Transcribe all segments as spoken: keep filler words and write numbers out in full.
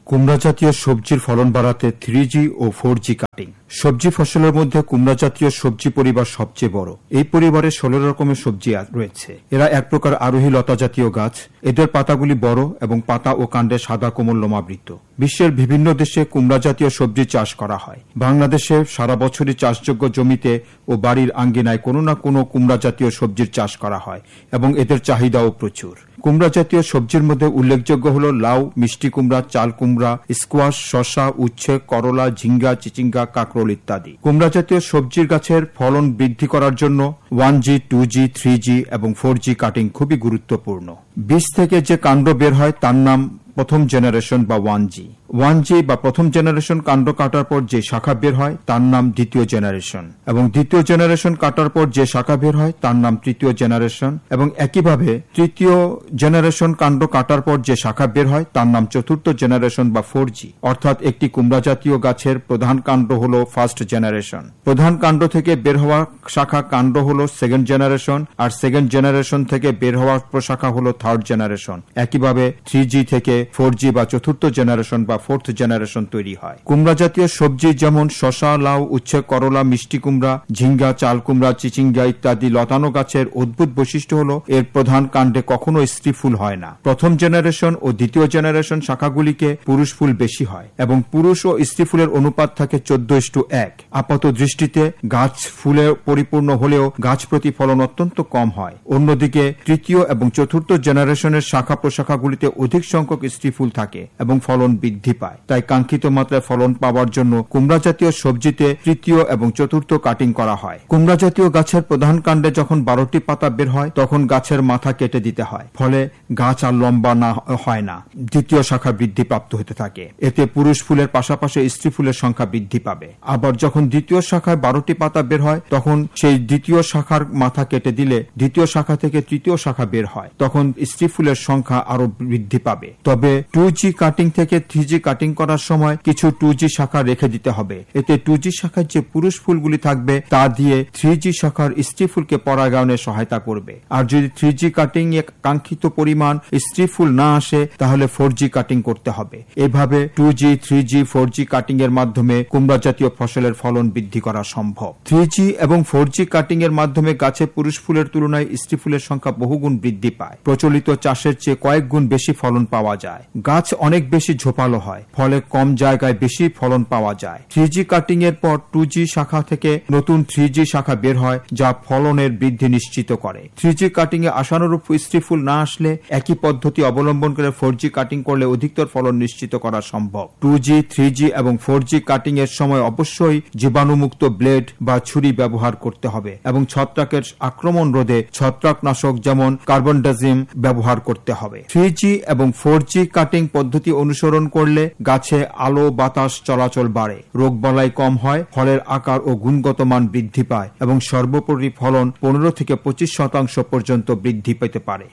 কুমড়া জাতীয় সবজির ফলন বাড়াতে থ্রি জি ও ফোর জি কাটিং। সবজি ফসলের মধ্যে কুমড়া জাতীয় সবজি পরিবার সবচেয়ে বড়। এই পরিবারে ষোলো রকমের সবজি রয়েছে। এরা এক প্রকার আরোহী লতা জাতীয় গাছ। এদের পাতাগুলি বড় এবং পাতা ও কাণ্ডে সাদা কোমল লোমাবৃত। বিশ্বের বিভিন্ন দেশে কুমড়া জাতীয় সবজি চাষ করা হয়। বাংলাদেশে সারা বছরই চাষযোগ্য জমিতে ও বাড়ির আঙ্গিনায় কোনো না কোনো কুমড়া জাতীয় সবজির চাষ করা হয় এবং এদের চাহিদাও প্রচুর। কুমড়া জাতীয় সবজির মধ্যে উল্লেখযোগ্য হল লাউ, মিষ্টি কুমড়া, চাল কুমড়া, স্কোয়াশ, শসা, উচ্ছে, করলা, ঝিঙ্গা, চিচিঙ্গা, কাঁকরোল ইত্যাদি। কুমড়া জাতীয় সবজির গাছের ফলন বৃদ্ধি করার জন্য ওয়ান জি, টু জি, থ্রি জি এবং ফোর জি কাটিং খুবই গুরুত্বপূর্ণ। বীজ থেকে যে কাণ্ড বের হয় তার নাম প্রথম জেনারেশন বা ওয়ান জি। ওয়ান জি বা প্রথম জেনারেশন কাণ্ড কাটার পর যে শাখা বের হয় তার নাম দ্বিতীয় জেনারেশন এবং দ্বিতীয় জেনারেশন কাটার পর যে শাখা বের হয় তার নাম তৃতীয় জেনারেশন এবং একইভাবে তৃতীয় জেনারেশন কাণ্ড কাটার পর যে শাখা বের হয় তার নাম চতুর্থ জেনারেশন বা ফোর জি। অর্থাৎ একটি কুমড়া জাতীয় গাছের প্রধান কাণ্ড হল ফার্স্ট জেনারেশন, প্রধান কাণ্ড থেকে বের হওয়া শাখা কাণ্ড হল সেকেন্ড জেনারেশন, আর সেকেন্ড জেনারেশন থেকে বের হওয়া প্রশাখা হল থার্ড জেনারেশন। একইভাবে থ্রি জি থেকে ফোর জি বা চতুর্থ জেনারেশন বা ফোর্থ জেনারেশন তৈরি হয়। কুমড়া জাতীয় সবজি যেমন শসা, লাউ, উচ্ছে, করলা, মিষ্টি কুমড়া, ঝিঙ্গা, চাল কুমড়া, চিচিঙ্গা ইত্যাদি লতানো গাছের অদ্ভুত বৈশিষ্ট্য হল এর প্রধান কাণ্ডে কখনো স্ত্রী ফুল হয় না। প্রথম জেনারেশন ও দ্বিতীয় জেনারেশন শাখাগুলিকে পুরুষ ফুল বেশি হয় এবং পুরুষ ও স্ত্রী ফুলের অনুপাত থাকে চোদ্দ ইস্টু এক। আপাত দৃষ্টিতে গাছ ফুলে পরিপূর্ণ হলেও গাছ প্রতি ফলন অত্যন্ত কম হয়। অন্যদিকে তৃতীয় এবং চতুর্থ জেনারেশনের শাখা প্রশাখাগুলিতে অধিক সংখ্যক স্ত্রী ফুল থাকে এবং ফলন বৃদ্ধি পায়। তাই কাঙ্ক্ষিত মাত্রায় ফলন পাওয়ার জন্য কুমড়া জাতীয় সবজিতে তৃতীয় এবং চতুর্থ কাটিং করা হয়। কুমড়া জাতীয় গাছের প্রধান কাণ্ডে যখন বারোটি পাতা বের হয় তখন গাছের মাথা কেটে দিতে হয়, ফলে গাছ আর লম্বা না হয় না, দ্বিতীয় শাখা বৃদ্ধি প্রাপ্ত হতে থাকে। এতে পুরুষ ফুলের পাশাপাশি স্ত্রী ফুলের সংখ্যা বৃদ্ধি পাবে। আবার যখন দ্বিতীয় শাখায় বারোটি পাতা বের হয় তখন সেই দ্বিতীয় শাখার মাথা কেটে দিলে দ্বিতীয় শাখা থেকে তৃতীয় শাখা বের হয়, তখন স্ত্রী ফুলের সংখ্যা আরো বৃদ্ধি পাবে। তবে টু জি কাটিং থেকে থ্রি জি কাটিং করার সময় কিছু টু জি শাখা রেখে দিতে হবে। এতে টু জি শাখায় যে পুরুষ ফুলগুলি থাকবে তা দিয়ে থ্রি জি শাখার স্ত্রী ফুলকে পরাগায়নে সহায়তা করবে। আর যদি থ্রি জি কাটিং এ কাঙ্ক্ষিত পরিমাণ স্ত্রী ফুল না আসে তাহলে ফোর জি কাটিং করতে হবে। এভাবে টু জি, থ্রি জি, ফোর জি কাটিং এর মাধ্যমে কুমড়া জাতীয় ফসলের ফলন বৃদ্ধি করা সম্ভব। থ্রি জি এবং ফোর জি কাটিং এর মাধ্যমে গাছে পুরুষ ফুলের তুলনায় স্ত্রী ফুলের সংখ্যা বহুগুণ বৃদ্ধি পায়। প্রচলিত চাষের চেয়ে কয়েক গুণ বেশি ফলন পাওয়া যায়। গাছ অনেক বেশি ঝোপালো হয়, ফলে কম জায়গায় বেশি ফলন পাওয়া যায়। থ্রি জি কাটিং এর পর টু জি শাখা থেকে নতুন থ্রি জি শাখা বের হয়, যা ফলনের বৃদ্ধি নিশ্চিত করে। থ্রি জি কাটিং এ আশানুরূপ স্ত্রী ফুল না আসলে একই পদ্ধতি অবলম্বন করে ফোর জি কাটিং করলে অধিকতর ফলন নিশ্চিত করা সম্ভব। টু জি, থ্রি জি এবং ফোর জি কাটিং এর সময় অবশ্যই জীবাণুমুক্ত ব্লেড বা ছুরি ব্যবহার করতে হবে এবং ছত্রাকের আক্রমণ রোধে ছত্রাকনাশক যেমন কার্বনডাজিম ব্যবহার করতে হবে। থ্রি জি এবং ফোর জি কাটিং পদ্ধতি অনুসরণ করলে গাছে আলো বাতাস চলাচল বাড়ে, রোগবালাই কম হয়, ফলের আকার ও গুণগত মান বৃদ্ধি পায় এবং সর্বোপরি ফলন পনেরো থেকে পঁচিশ শতাংশ পর্যন্ত বৃদ্ধি পেতে পারে।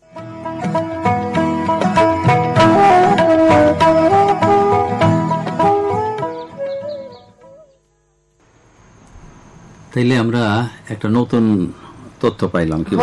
তাইলে আমরা একটা নতুন তথ্য পাইলাম কি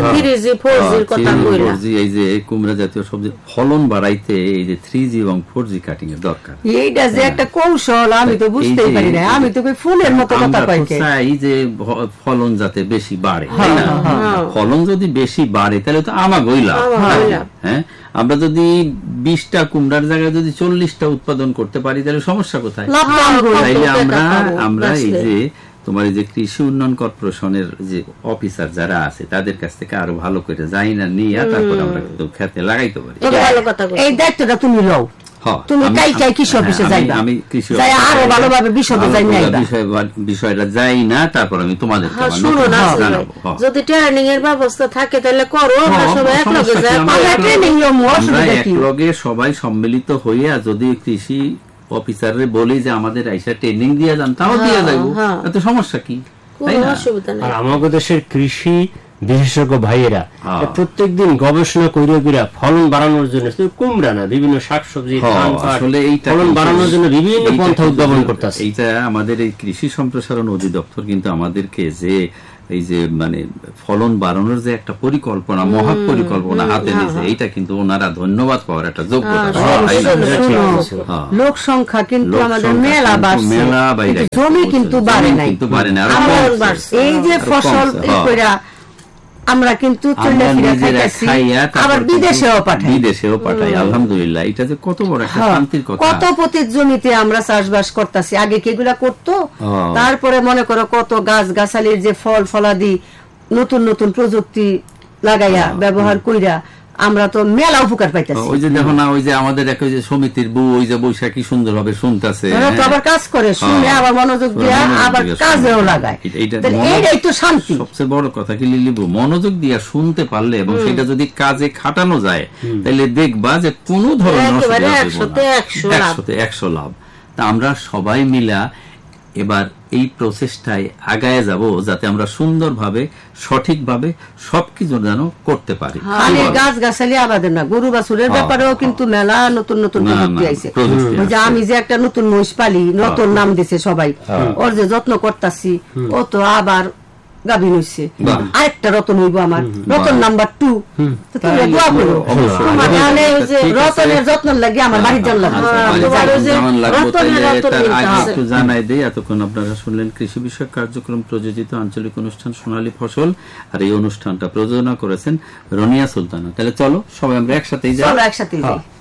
এই যে কুমড়া জাতীয় সবজি ফলন বাড়াইতে এই যে থ্রি জি এবং ফোর জি কাটিং এর দরকার, এইটা যে একটা কৌশল আমি তো বুঝতেই পারি না। আমি তো ফুলের মতো কথা পাই চাই যে ফলন যাতে বেশি বাড়ে, তাই না? ফলন যদি বেশি বাড়ে তাহলে তো আমার গইলা। হ্যাঁ, আমরা যদি বিশটা কুমড়ার জায়গায় যদি চল্লিশটা উৎপাদন করতে পারি তাহলে সমস্যা কোথায়? তাইলে আমরা আমরা এই যে তোমার এই যে কৃষি উন্নয়ন কর্পোরেশনের যে অফিসার যারা আছে তাদের কাছ থেকে আরো ভালো করে যাই না নিয়ে তারপর আমরা কিন্তু খেতে লাগাইতে পারি। এই দায়িত্বটা তুমি লও, তুমি কাই কাই কৃষি অফিসে যাইবা, আমি কৃষি যাই আরো ভালোভাবে বিষয়টা যাই না বিষয়টা যাই না তারপর আমি তোমাদের শুনো না, যদি ট্রেনিং এর ব্যবস্থা থাকে তাহলে করো, আমরা সবাই একলগে যাই, আমরা ট্রেনিং নিয়ম অসুবিধা কি, একলগে সবাই সম্মিলিত হইয়া যদি কৃষি অফিসারে বলি যে আমাদের আইসা ট্রেনিং দিয়ে যান তাও দিয়ে যাবো, এত সমস্যা কি? আর আমাদের দেশের কৃষি বিশেষজ্ঞ ভাইয়েরা প্রত্যেকদিন গবেষণা করে করে ফলন বাড়ানোর জন্য কুমড়া না বিভিন্ন শাকসবজি ফলন বাড়ানোর জন্য বিভিন্ন পন্থা উদ্ভাবন করতেছে। এইটা আমাদের এই কৃষি সম্প্রসারণ অধিদপ্তর কিন্তু আমাদেরকে যে এই যে মানে ফলন বাড়ানোর যে একটা পরিকল্পনা, মহা পরিকল্পনা হাতে নিয়েছে, এইটা কিন্তু ওনারা ধন্যবাদ পাওয়ার একটা যোগ্যতা। লোক সংখ্যা কিন্তু আমাদের মেলা বাড়ছে, জমি কিন্তু বাড়ে নাই, কিন্তু বাড়ে না। এই যে ফসল আমরা কিন্তু আবার বিদেশেও পাঠাই, বিদেশেও পাঠাই, আলহামদুলিল্লাহ। এটা যে কত বড় একটা শান্তির কথা। কত পতিত জমিতে আমরা চাষবাস করতেছি, আগে কি এগুলা করতো? তারপরে মনে করো কত গাছ গাছালির যে ফল ফলাদি নতুন নতুন প্রযুক্তি লাগাইয়া ব্যবহার কইরা আমরা তো মেলা উপকার পাইতেছি। ওই যে দেখো না, ওই যে আমাদের এক ওই যে সমিতির বউ ওই যে বৈশাখী সুন্দর ভাবে শুনতেছে, আবার কাজ করে, শুনে আবার মনোযোগ দিয়ে আবার কাজেও লাগায়, এইটাই তো শান্তি। সবচেয়ে বড় কথা কি লিলিবু, মনোযোগ দিয়ে শুনতে পারলে এবং সেটা যদি কাজে খাটানো যায় তাহলে দেখবা যে কোনো ধরনের একশোতে একশো লাভ। তা আমরা সবাই মিলা এবার এই প্রসেসটাই আগায় যাব, যাতে আমরা সুন্দরভাবে সঠিকভাবে সবকিছু যেন করতে পারি। গাছ গাছালি আবাদের না, গরু বাছুরের ব্যাপারেও কিন্তু মেলা নতুন নতুন প্রযুক্তি আইছে। আমি যে একটা নতুন মহিষ পালি, নতুন নাম দিছে সবাই, ওর যে যত্ন করতাছি ও তো আবার গাভিন হইছে, আরেকটা রতন হইব আমার, রতন নাম্বার টু। দোয়া করো রতনের যত্ন লাগে আমার বাড়ির জন্য একটু জানাই দেই। এতক্ষণ আপনারা শুনলেন কৃষি বিষয়ক কার্যক্রম প্রযোজিত আঞ্চলিক অনুষ্ঠান সোনালী ফসল, আর এই অনুষ্ঠানটা প্রযোজনা করেছেন রনিয়া সুলতানা। তাহলে চলো সবাই আমরা একসাথেই যাই, একসাথেই যাই।